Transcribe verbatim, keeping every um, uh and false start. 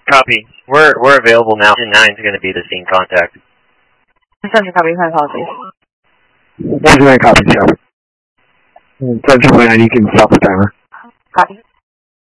Copy. We're we're available now. nine is going to be the scene contact. Central copy. My apologies. one two nine copy, Shop. ten twenty-nine, you can stop the timer. Copy.